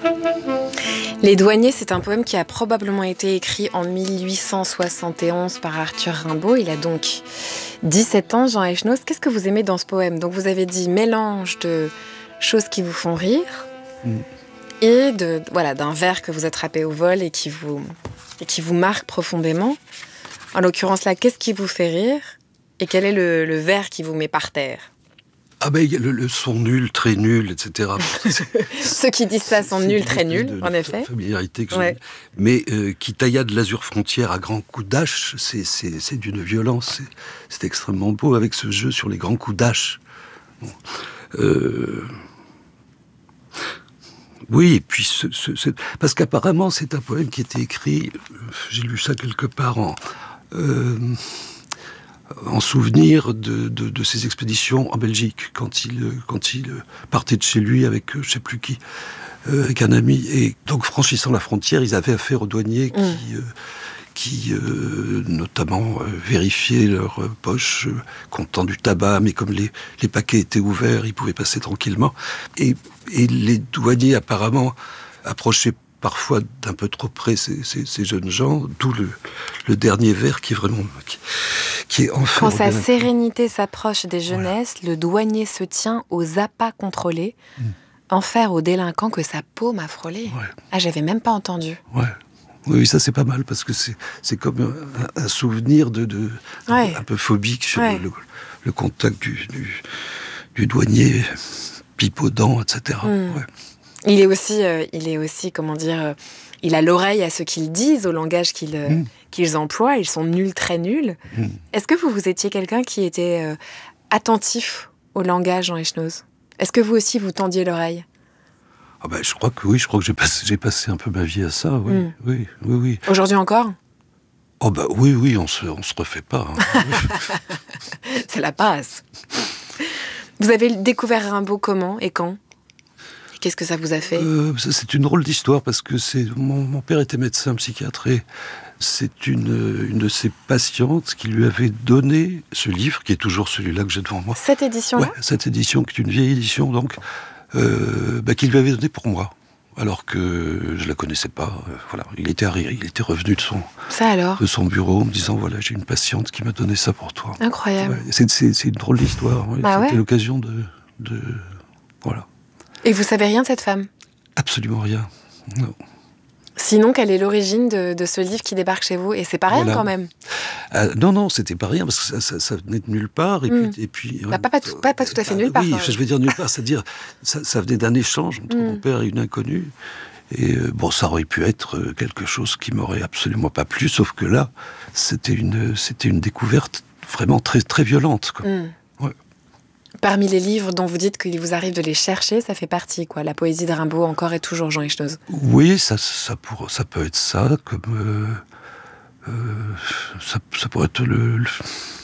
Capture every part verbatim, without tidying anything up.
Les Douaniers, c'est un poème qui a probablement été écrit en mille huit cent soixante et onze par Arthur Rimbaud. Il a donc dix-sept ans, Jean Echenoz. Qu'est-ce que vous aimez dans ce poème? Donc vous avez dit mélange de choses qui vous font rire mm. et de, voilà, d'un vers que vous attrapez au vol et qui vous, et qui vous marque profondément. En l'occurrence là, qu'est-ce qui vous fait rire et quel est le, le vers qui vous met par terre? Ah ben, le, le son nul, très nul, et cetera. Ceux qui disent ça sont nuls, très nuls, de, de, en effet. Familiarité que ouais. Mais euh, qui tailla de l'azur frontière à grands coups d'âche, c'est, c'est, c'est d'une violence. C'est, c'est extrêmement beau avec ce jeu sur les grands coups d'âche. Bon. Euh... Oui, et puis ce, ce, ce... parce qu'apparemment c'est un poème qui était écrit, j'ai lu ça quelque part en... Euh... en souvenir de, de, de ses expéditions en Belgique, quand il, quand il partait de chez lui avec je ne sais plus qui, euh, avec un ami. Et donc, franchissant la frontière, ils avaient affaire aux douaniers qui, mmh. euh, qui euh, notamment, euh, vérifiaient leurs euh, poches, euh, comptant du tabac, mais comme les, les paquets étaient ouverts, ils pouvaient passer tranquillement. Et, et les douaniers, apparemment, approchaient parfois d'un peu trop près ces, ces, ces jeunes gens, d'où le, le dernier vers qui est vraiment... Qui, qui est enfin... Quand sa sérénité s'approche des jeunesses, voilà. Le douanier se tient aux appâts contrôlés, mmh. enfer aux délinquants que sa paume a frôlé. Ouais. Ah, j'avais même pas entendu. Ouais. Oui, ça c'est pas mal, parce que c'est, c'est comme un, un souvenir de, de, ouais. un peu phobique sur ouais. le, le contact du, du, du douanier, pipe aux dents, et cetera. Mmh. Ouais. Il est aussi, euh, il est aussi, comment dire, euh, il a l'oreille à ce qu'ils disent, au langage qu'ils, euh, mmh. qu'ils emploient. Ils sont nuls, très nuls. Mmh. Est-ce que vous, vous étiez quelqu'un qui était euh, attentif au langage, Jean Echenoz? Est-ce que vous aussi, vous tendiez l'oreille? Ah ben, je crois que oui, je crois que j'ai passé, j'ai passé un peu ma vie à ça, oui, mmh. oui, oui, oui. Aujourd'hui encore? Oh ben oui, oui, on se, on se refait pas. Hein. C'est la base. Vous avez découvert Rimbaud comment et quand? Qu'est-ce que ça vous a fait? euh, ça, C'est une drôle d'histoire parce que c'est, mon, mon père était médecin psychiatre et c'est une, une de ses patientes qui lui avait donné ce livre, qui est toujours celui-là que j'ai devant moi. Cette édition-là? Ouais, cette édition, qui est une vieille édition, donc, euh, bah, qu'il lui avait donné pour moi, alors que je la connaissais pas. Euh, voilà, il était arrivé, il était revenu de son, ça alors de son bureau en me disant voilà, j'ai une patiente qui m'a donné ça pour toi. Incroyable. Ouais, c'est, c'est, c'est une drôle d'histoire. Ouais. Bah C'était ouais. l'occasion de, de, voilà. Et vous savez rien de cette femme? Absolument rien, non. Sinon, quelle est l'origine de, de ce livre qui débarque chez vous? Et c'est pas rien voilà. quand même. Euh, non, non, c'était pas rien, parce que ça, ça, ça venait de nulle part. Et mmh. puis, et puis, bah, pas, pas, tout, pas, pas tout à fait nulle euh, part. Oui, je veux dire nulle part, c'est-à-dire ça, ça venait d'un échange entre mmh. mon père et une inconnue. Et euh, bon, ça aurait pu être quelque chose qui m'aurait absolument pas plu, sauf que là, c'était une, c'était une découverte vraiment très, très violente, quoi. Mmh. Ouais. Parmi les livres dont vous dites qu'il vous arrive de les chercher, ça fait partie, quoi. La poésie de Rimbaud, encore et toujours, Jean Echenoz. Oui, ça, ça, pour, ça peut être ça, comme... Euh, euh, ça, ça pourrait être le, le,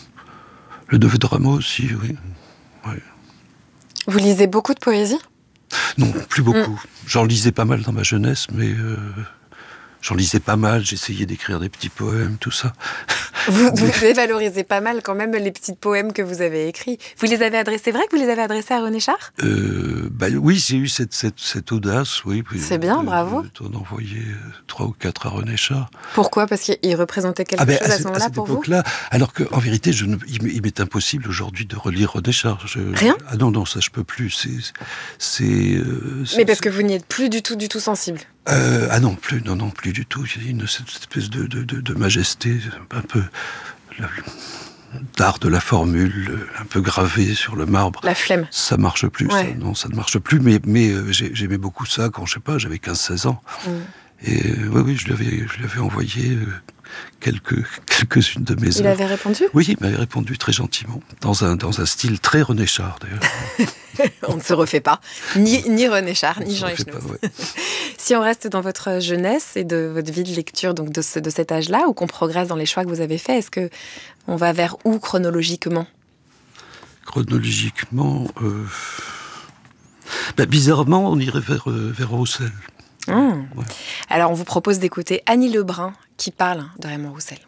le neveu de Rameau aussi, oui. Ouais. Vous lisez beaucoup de poésie? Non, plus beaucoup. Mmh. J'en lisais pas mal dans ma jeunesse, mais... Euh, J'en lisais pas mal, j'essayais d'écrire des petits poèmes, tout ça. Vous, vous dévalorisez pas mal quand même les petits poèmes que vous avez écrits. Vous les avez adressés, c'est vrai que vous les avez adressés à René Char? euh, bah, Oui, j'ai eu cette, cette, cette audace, oui. C'est bien, de, bravo. D'en envoyer trois ou quatre à René Char. Pourquoi? Parce qu'il représentait quelque ah ben, chose à, à ce moment-là à pour vous? À cette époque-là, alors qu'en vérité, je ne, il m'est impossible aujourd'hui de relire René Char. Je, Rien? Ah non, non, ça je peux plus. C'est, c'est, euh, c'est, Mais parce que vous n'y êtes plus du tout, du tout sensible. Euh, ah non, plus, non, non, plus du tout. Il y a une cette espèce de, de, de, de majesté, un peu d'art de la formule, un peu gravé sur le marbre. La flemme. Ça marche plus, ouais. ça, non, ça ne marche plus. Mais, mais euh, j'aimais beaucoup ça quand, je sais pas, j'avais quinze seize ans. Mm. Et euh, oui, oui, je lui avais, je lui avais envoyé euh, quelques, quelques-unes de mes œuvres. Il avait répondu? Oui, il m'avait répondu très gentiment, dans un, dans un style très René Char, d'ailleurs. On ne se refait pas, ni, ni René Char, ni Jean Echenoz. Ouais. Si on reste dans votre jeunesse et de votre vie de lecture, donc de, ce, de cet âge-là, ou qu'on progresse dans les choix que vous avez faits, est-ce que on va vers où chronologiquement? Chronologiquement, euh... ben, bizarrement, on irait vers, euh, vers Roussel. Mmh. Ouais. Alors, on vous propose d'écouter Annie Lebrun qui parle de Raymond Roussel.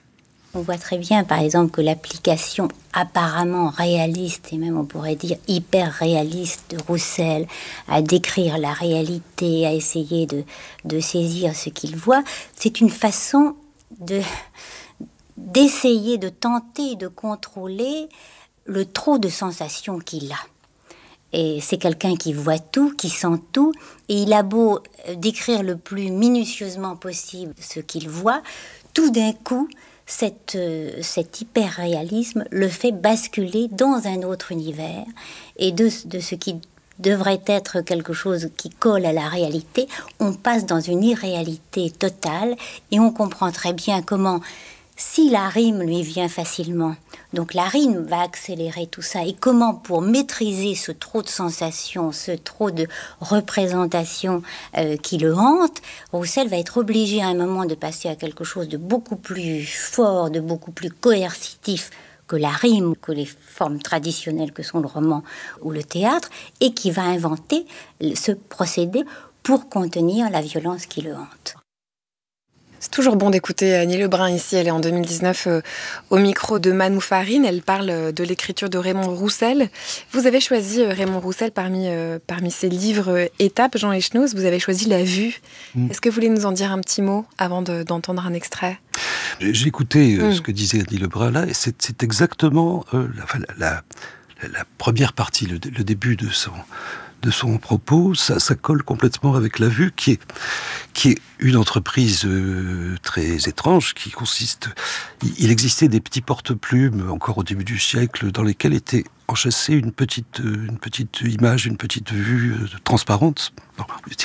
On voit très bien, par exemple, que l'application apparemment réaliste, et même on pourrait dire hyper réaliste de Roussel, à décrire la réalité, à essayer de, de saisir ce qu'il voit, c'est une façon de, d'essayer de tenter de contrôler le trop de sensations qu'il a. Et c'est quelqu'un qui voit tout, qui sent tout, et il a beau décrire le plus minutieusement possible ce qu'il voit, tout d'un coup, cette, euh, cet hyper-réalisme le fait basculer dans un autre univers, et de, de ce qui devrait être quelque chose qui colle à la réalité, on passe dans une irréalité totale, et on comprend très bien comment, si la rime lui vient facilement, donc la rime va accélérer tout ça. Et comment, pour maîtriser ce trop de sensations, ce trop de représentations euh, qui le hantent, Roussel va être obligé à un moment de passer à quelque chose de beaucoup plus fort, de beaucoup plus coercitif que la rime, que les formes traditionnelles que sont le roman ou le théâtre, et qui va inventer ce procédé pour contenir la violence qui le hante. C'est toujours bon d'écouter Annie Lebrun ici. Elle est en deux mille dix-neuf euh, au micro de Manou Farine. Elle parle de l'écriture de Raymond Roussel. Vous avez choisi euh, Raymond Roussel parmi, euh, parmi ses livres euh, étapes, Jean Echenoz. Vous avez choisi La Vue. Mmh. Est-ce que vous voulez nous en dire un petit mot avant de, d'entendre un extrait ? J'ai écouté euh, mmh. ce que disait Annie Lebrun là, et c'est, c'est exactement euh, la, la, la, la première partie, le, le début de son... de son propos, ça, ça colle complètement avec La Vue, qui est, qui est une entreprise euh, très étrange, qui consiste... Il, il existait des petits porte-plumes, encore au début du siècle, dans lesquels était enchâssée une petite, une petite image, une petite vue euh, transparente. Non,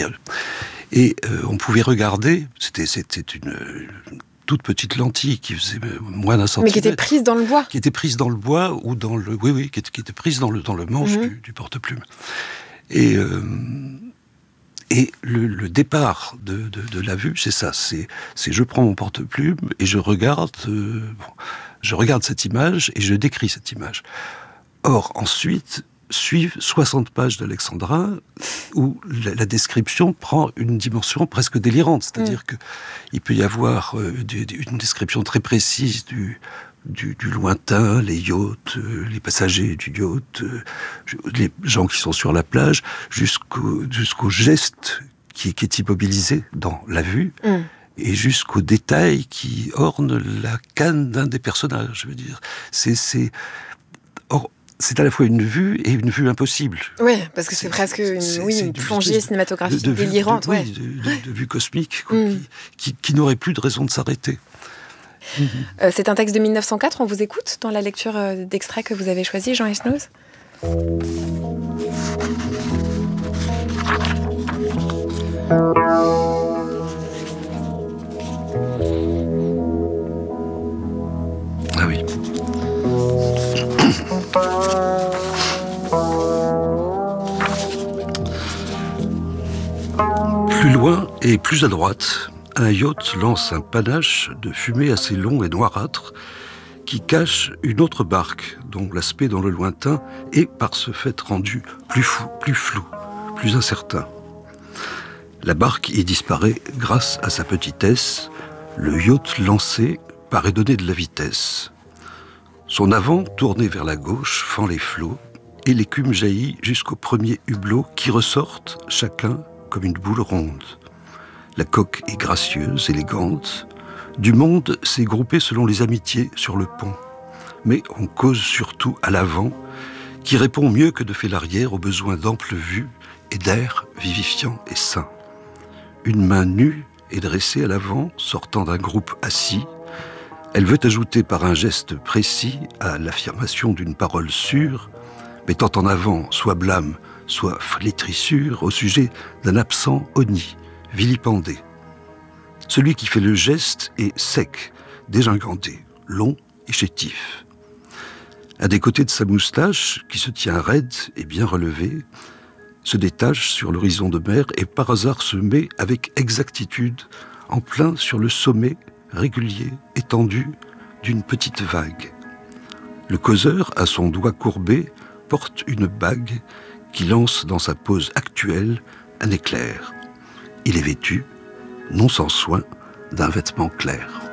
et euh, on pouvait regarder, c'était, c'était une... une toute petite lentille qui faisait moins d'un centimètre. Mais qui était prise dans le bois. Qui était prise dans le bois ou dans le... Oui, oui, qui était, qui était prise dans le, dans le manche mmh. du, du porte-plume. Et, euh, et le, le départ de, de, de La Vue, c'est ça. C'est, c'est je prends mon porte-plume et je regarde, euh, bon, je regarde cette image et je décris cette image. Or, ensuite, suivent soixante pages d'Alexandrin où la, la description prend une dimension presque délirante. C'est-à-dire mmh. qu'il peut y avoir euh, des, des, une description très précise du... Du, du lointain, les yachts, euh, les passagers du yacht, euh, les gens qui sont sur la plage, jusqu'au, jusqu'au geste qui, qui est immobilisé dans La Vue, mm. et jusqu'au détail qui orne la canne d'un des personnages. Je veux dire, c'est, c'est, or, c'est à la fois une vue et une vue impossible. Oui, parce que c'est, c'est presque une, c'est, oui, c'est une plongée cinématographique de, de délirante. De, ouais. Oui, de, de, de vue cosmique, quoi, mm. qui, qui, qui n'aurait plus de raison de s'arrêter. Mmh. Euh, c'est un texte de mille neuf cent quatre, on vous écoute dans la lecture euh, d'extrait que vous avez choisi, Jean Echenoz ? Ah oui. Plus loin et plus à droite, un yacht lance un panache de fumée assez long et noirâtre qui cache une autre barque dont l'aspect dans le lointain est par ce fait rendu plus fou, plus flou, plus incertain. La barque y disparaît grâce à sa petitesse. Le yacht lancé paraît donner de la vitesse. Son avant, tourné vers la gauche, fend les flots et l'écume jaillit jusqu'aux premiers hublots qui ressortent chacun comme une boule ronde. La coque est gracieuse, élégante. Du monde s'est groupé selon les amitiés sur le pont. Mais on cause surtout à l'avant, qui répond mieux que de fait l'arrière aux besoins d'ample vue et d'air vivifiant et sain. Une main nue est dressée à l'avant, sortant d'un groupe assis. Elle veut ajouter par un geste précis à l'affirmation d'une parole sûre, mettant en avant soit blâme, soit flétrissure au sujet d'un absent honni, vilipendé. Celui qui fait le geste est sec, dégingandé, long et chétif. Un des côtés de sa moustache, qui se tient raide et bien relevée, se détache sur l'horizon de mer et par hasard se met avec exactitude en plein sur le sommet régulier, étendu d'une petite vague. Le causeur, à son doigt courbé, porte une bague qui lance dans sa pose actuelle un éclair. Il est vêtu, non sans soin, d'un vêtement clair.